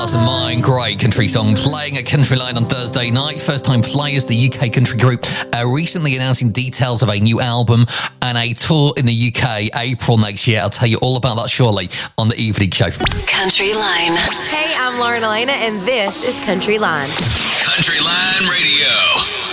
Mine, great country song playing at Country Line on Thursday night. First Time Flyers, the UK country group, recently announcing details of a new album and a tour in the UK April next year. I'll tell you all about that shortly on the evening show. Country Line. Hey, I'm Lauren Elena, and this is Country Line. Country Line Radio.